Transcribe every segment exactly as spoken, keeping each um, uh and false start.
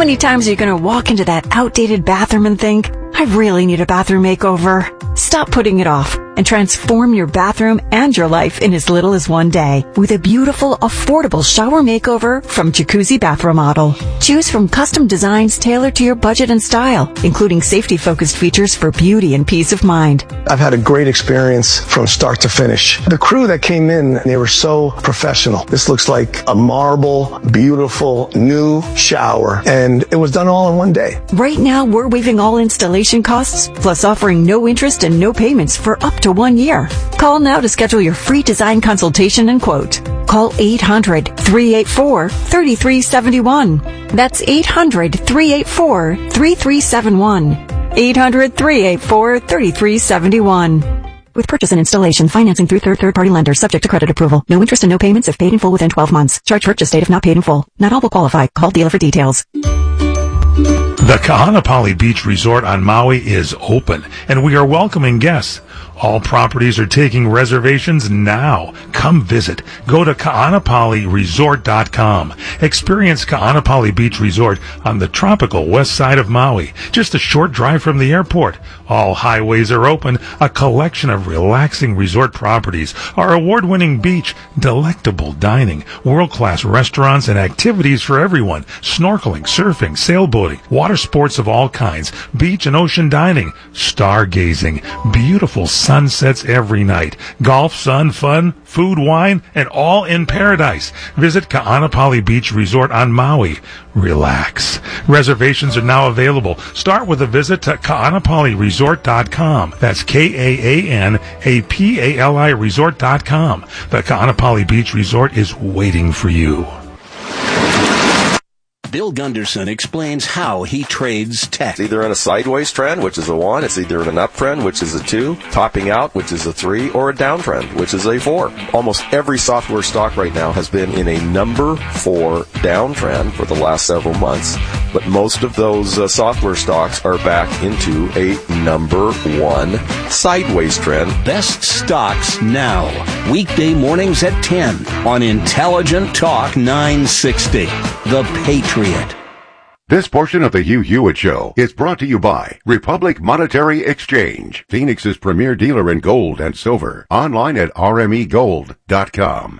many times are you going to walk into that outdated bathroom and think, I really need a bathroom makeover? Stop putting it off and transform your bathroom and your life in as little as one day with a beautiful, affordable shower makeover from Jacuzzi Bath Remodel. Choose from custom designs tailored to your budget and style, including safety-focused features for beauty and peace of mind. I've had a great experience from start to finish. The crew that came in, they were so professional. This looks like a marble, beautiful, new shower, and it was done all in one day. Right now, we're waiving all installation costs, plus offering no interest and no payments for up to one year. Call now to schedule your free design consultation and quote. Call eight hundred, three eight four, three three seven one. That's eight hundred, three eight four, three three seven one. eight hundred, three eight four, three three seven one. With purchase and installation, financing through third third-party lenders, subject to credit approval. No interest and no payments if paid in full within twelve months. Charge purchase date if not paid in full. Not all will qualify. Call dealer for details. The Kahanapali Beach Resort on Maui is open, and we are welcoming guests. All properties are taking reservations now. Come visit. Go to kaanapali resort dot com. Experience Kaanapali Beach Resort on the tropical west side of Maui, just a short drive from the airport. All highways are open, a collection of relaxing resort properties, our award-winning beach, delectable dining, world-class restaurants and activities for everyone, snorkeling, surfing, sailboating, water sports of all kinds, beach and ocean dining, stargazing, beautiful sunsets every night, golf, sun, fun, food, wine, and all in paradise. Visit Kaanapali Beach Resort on Maui. Relax. Reservations are now available. Start with a visit to kaanapali resort dot com. That's K A A N A P A L I resort dot com. The Kaanapali Beach Resort is waiting for you. Bill Gunderson explains how he trades tech. It's either in a sideways trend, which is a one. It's either in an uptrend, which is a two. Topping out, which is a three. Or a downtrend, which is a four. Almost every software stock right now has been in a number four downtrend for the last several months. But most of those uh, software stocks are back into a number one sideways trend. Best stocks now. Weekday mornings at ten on Intelligent Talk nine sixty. The Patriot. This portion of the Hugh Hewitt Show is brought to you by Republic Monetary Exchange, Phoenix's premier dealer in gold and silver. Online at r m e gold dot com.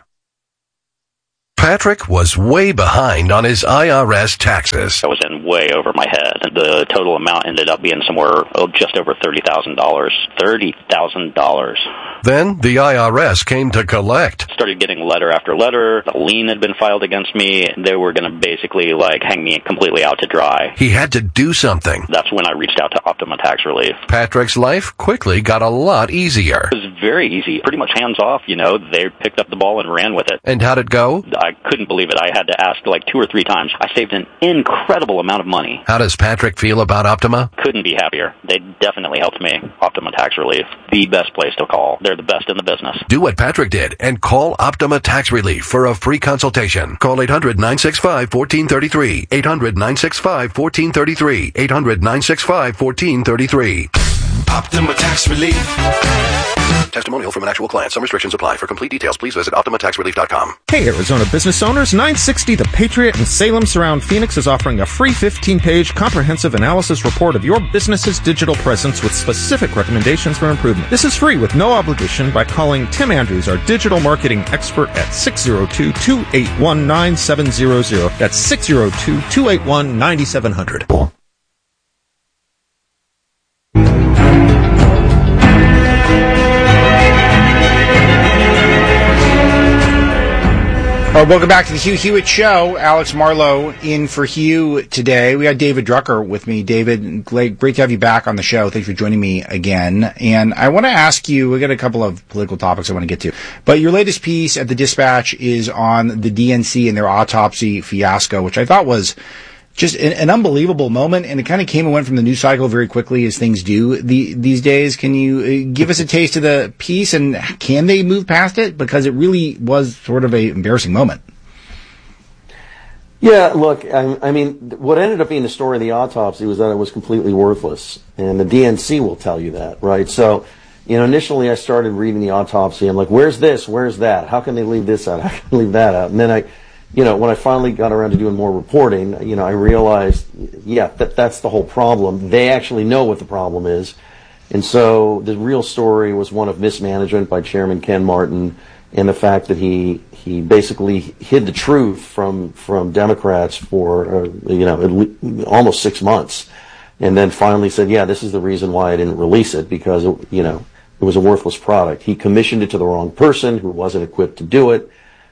Patrick was way behind on his I R S taxes. I was in way over my head. The total amount ended up being somewhere oh, just over thirty thousand dollars. thirty thousand dollars. Then the I R S came to collect. Started getting letter after letter. A lien had been filed against me. They were going to basically like hang me completely out to dry. He had to do something. That's when I reached out to Optima Tax Relief. Patrick's life quickly got a lot easier. It was very easy. Pretty much hands off, you know. They picked up the ball and ran with it. And how'd it go? I couldn't believe it. I had to ask like two or three times. I saved an incredible amount of money. How does Patrick feel about Optima? Couldn't be happier. They definitely helped me. Optima Tax Relief, the best place to call. They're the best in the business. Do what Patrick did and call Optima Tax Relief for a free consultation. Call eight hundred, nine six five, one four three three. eight hundred, nine six five, one four three three. eight hundred, nine six five, one four three three. Optima Tax Relief. Testimonial from an actual client. Some restrictions apply. For complete details, please visit optima tax relief dot com. Hey, Arizona business owners. nine sixty The Patriot and Salem Surround Phoenix is offering a free fifteen-page comprehensive analysis report of your business's digital presence with specific recommendations for improvement. This is free with no obligation by calling Tim Andrews, our digital marketing expert, at six oh two, two eight one, nine seven zero zero. That's six oh two, two eight one, nine seven zero zero. All right, welcome back to the Hugh Hewitt Show. Alex Marlowe in for Hugh today. We got David Drucker with me. David, great to have you back on the show. Thanks for joining me again. And I want to ask you, we got a couple of political topics I want to get to, but your latest piece at the Dispatch is on the D N C and their autopsy fiasco, which I thought was just an, an unbelievable moment, and it kind of came and went from the news cycle very quickly, as things do the, these days. Can you give us a taste of the piece, and can they move past it? Because it really was sort of a embarrassing moment. Yeah, look, I, I mean, what ended up being the story of the autopsy was that it was completely worthless, and the D N C will tell you that, right? So, you know, initially I started reading the autopsy. I'm like, where's this? Where's that? How can they leave this out? How can they leave that out? And then I you know, when I finally got around to doing more reporting, you know, I realized, yeah, that that's the whole problem. They actually know what the problem is. And so the real story was one of mismanagement by Chairman Ken Martin, and the fact that he he basically hid the truth from from Democrats for uh, you know at le- almost six months, and then finally said, yeah, this is the reason why I didn't release it, because it, you know it was a worthless product. He commissioned it to the wrong person who wasn't equipped to do it,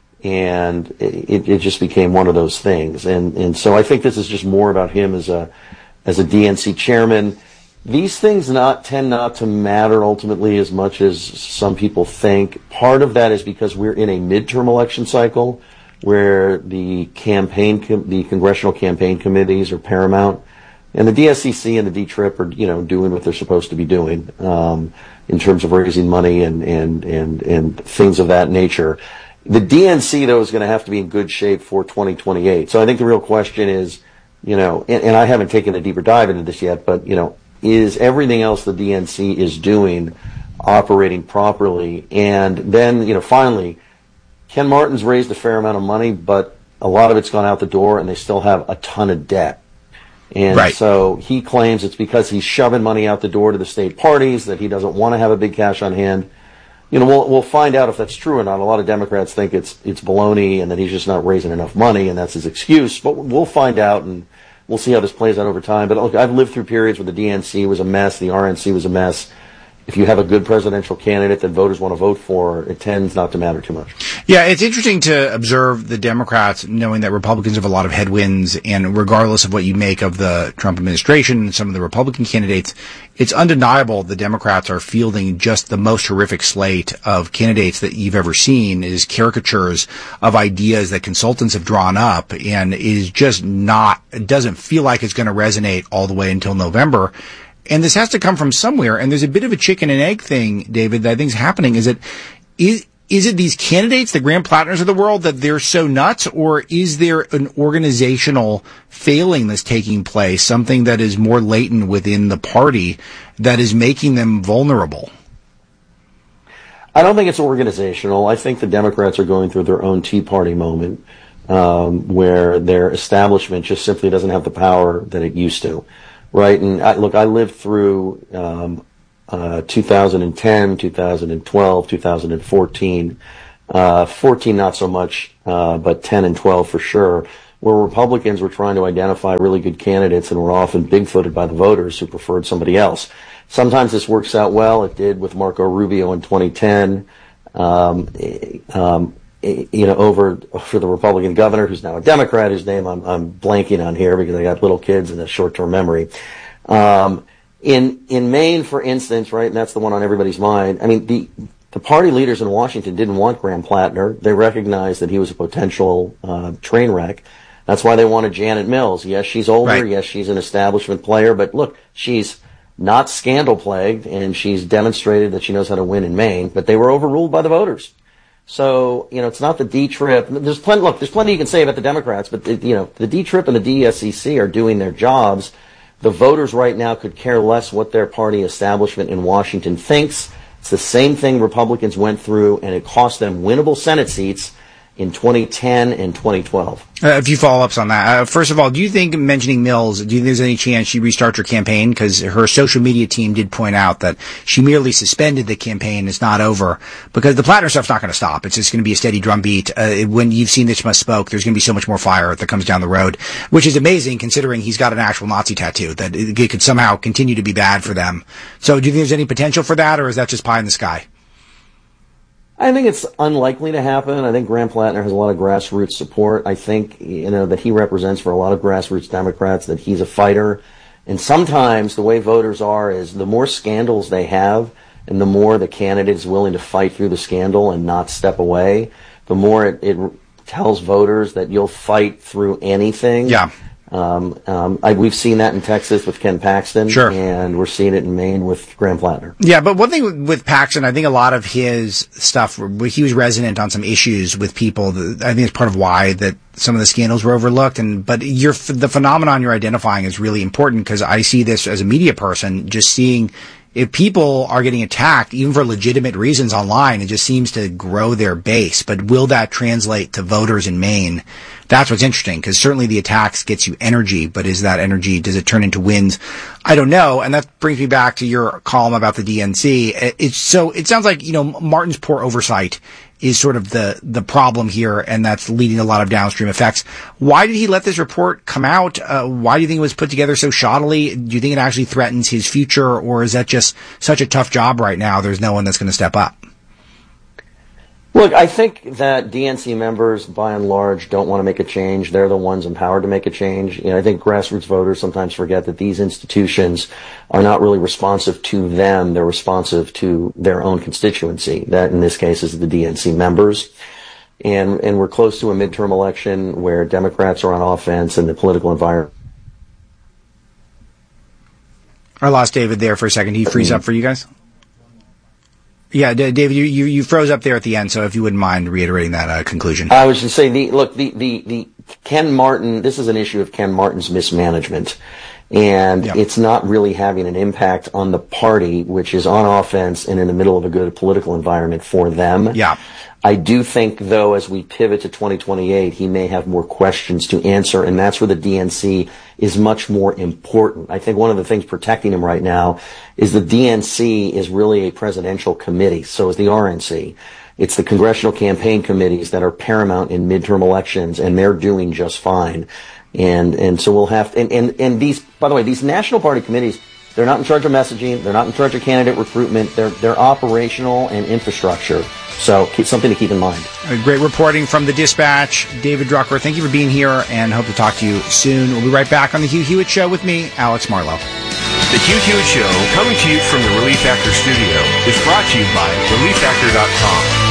and it, it just became one of those things. And and so I think this is just more about him as a as a D N C chairman. These things not tend not to matter ultimately as much as some people think. Part of that is because we're in a midterm election cycle where the campaign, com- the congressional campaign committees are paramount, and the D S C C and the D TRIP are, you know, doing what they're supposed to be doing um, in terms of raising money and and and and things of that nature. The D N C though is going to have to be in good shape for twenty twenty-eight. So I think the real question is, you know, and, and I haven't taken a deeper dive into this yet, but you know. Is everything else the D N C is doing operating properly? And then, you know, finally, Ken Martin's raised a fair amount of money, but a lot of it's gone out the door, and they still have a ton of debt. And right. So he claims it's because he's shoving money out the door to the state parties, that he doesn't want to have a big cash on hand. You know, we'll we'll find out if that's true or not. A lot of Democrats think it's it's baloney and that he's just not raising enough money, and that's his excuse. But we'll find out, and we'll see how this plays out over time. But look, I've lived through periods where the D N C was a mess, the R N C was a mess. If you have a good presidential candidate that voters want to vote for, it tends not to matter too much. Yeah, it's interesting to observe the Democrats, knowing that Republicans have a lot of headwinds, and regardless of what you make of the Trump administration and some of the Republican candidates, it's undeniable the Democrats are fielding just the most horrific slate of candidates that you've ever seen, is caricatures of ideas that consultants have drawn up, and is just not, it doesn't feel like it's going to resonate all the way until November. And this has to come from somewhere. And there's a bit of a chicken and egg thing, David, that I think is happening. Is it, is, is it these candidates, the Graham Plattners of the world, that they're so nuts? Or is there an organizational failing that's taking place, something that is more latent within the party that is making them vulnerable? I don't think it's organizational. I think the Democrats are going through their own Tea Party moment, um, where their establishment just simply doesn't have the power that it used to. Right, and I, look, I lived through um, uh, two thousand ten, two thousand twelve, two thousand fourteen, uh, fourteen not so much, uh, but ten and twelve for sure, where Republicans were trying to identify really good candidates and were often big-footed by the voters who preferred somebody else. Sometimes this works out well. It did with Marco Rubio in twenty ten. Um, um, you know, over for the Republican governor, who's now a Democrat, whose name I'm, I'm blanking on here because I got little kids and a short-term memory. Um, in, in Maine, for instance, right, and that's the one on everybody's mind. I mean, the, the party leaders in Washington didn't want Graham Plattner. They recognized that he was a potential, uh, train wreck. That's why they wanted Janet Mills. Yes, she's older. Right. Yes, she's an establishment player, but look, she's not scandal-plagued, and she's demonstrated that she knows how to win in Maine, but they were overruled by the voters. So, you know, it's not the D TRIP. There's plenty, look, there's plenty you can say about the Democrats, but, you know, the D TRIP and the D S C C are doing their jobs. The voters right now could care less what their party establishment in Washington thinks. It's the same thing Republicans went through, and it cost them winnable Senate seats in twenty ten and twenty twelve. Uh, a few follow-ups on that. Uh, first of all, do you think, mentioning Mills, do you think there's any chance she restarts her campaign? Because her social media team did point out that she merely suspended the campaign. It's not over. Because the Plattner stuff's not going to stop. It's just going to be a steady drumbeat. Uh, when you've seen This Much Smoke, there's going to be so much more fire that comes down the road, which is amazing considering he's got an actual Nazi tattoo, that it could somehow continue to be bad for them. So do you think there's any potential for that, or is that just pie in the sky? I think it's unlikely to happen. I think Graham Plattner has a lot of grassroots support. I think, you know, that he represents for a lot of grassroots Democrats, that he's a fighter. And sometimes the way voters are is the more scandals they have and the more the candidate is willing to fight through the scandal and not step away, the more it, it tells voters that you'll fight through anything. Yeah. Um, um, I, we've seen that in Texas with Ken Paxton, sure. And we're seeing it in Maine with Graham Plattner. Yeah, but one thing with Paxton, I think a lot of his stuff, he was resonant on some issues with people. I think it's part of why that some of the scandals were overlooked. And but you're, the phenomenon you're identifying is really important, because I see this as a media person, just seeing if people are getting attacked, even for legitimate reasons online, it just seems to grow their base. But will that translate to voters in Maine? That's what's interesting, because certainly the attacks gets you energy, but is that energy, does it turn into wins? I don't know. And that brings me back to your column about the D N C. It's so, it sounds like, you know, Martin's poor oversight is sort of the, the problem here, and that's leading to a lot of downstream effects. Why did he let this report come out? Uh, why do you think it was put together so shoddily? Do you think it actually threatens his future, or is that just such a tough job right now, there's no one that's going to step up? Look, I think that D N C members, by and large, don't want to make a change. They're the ones empowered to make a change. You know, I think grassroots voters sometimes forget that these institutions are not really responsive to them. They're responsive to their own constituency. That, in this case, is the D N C members. And, and we're close to a midterm election where Democrats are on offense and the political environment. I lost David there for a second. Did he freeze up for you guys? Yeah, David, you, you, you froze up there at the end, so if you wouldn't mind reiterating that uh, conclusion. I was just saying, the, look, the, the, the Ken Martin, this is an issue of Ken Martin's mismanagement, and yep. It's not really having an impact on the party, which is on offense and in the middle of a good political environment for them. Yeah. I do think, though, as we pivot to twenty twenty-eight, he may have more questions to answer, and that's where the D N C is much more important. I think one of the things protecting him right now is the D N C is really a presidential committee, so is the R N C. It's the congressional campaign committees that are paramount in midterm elections, and they're doing just fine. And and so we'll have, and, and, and these, by the way, these national party committees, they're not in charge of messaging, they're not in charge of candidate recruitment, they're, they're operational and infrastructure. So keep, something to keep in mind. Great reporting from the Dispatch. David Drucker, thank you for being here, and hope to talk to you soon. We'll be right back on the Hugh Hewitt Show with me, Alex Marlow. The Hugh Hewitt Show, coming to you from the Relief Factor studio, is brought to you by relief factor dot com.